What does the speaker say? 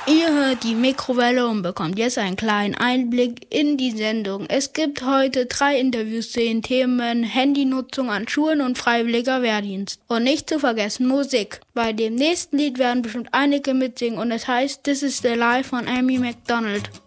Ihr hört die Mikrowelle und bekommt jetzt einen kleinen Einblick in die Sendung. Es gibt heute 3 Interviews zu den Themen Handynutzung an Schulen und freiwilliger Wehrdienst. Und nicht zu vergessen Musik. Bei dem nächsten Lied werden bestimmt einige mitsingen und es heißt This is the Life von Amy Macdonald.